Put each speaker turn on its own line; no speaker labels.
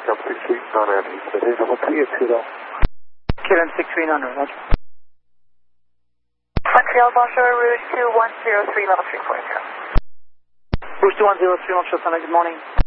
up 639, he said, hey, double T, it's Hilo.
KLM 6300, roger.
Montreal, bonjour, Rouge 2103, level 340.
Rouge 2103, Montreal, good morning.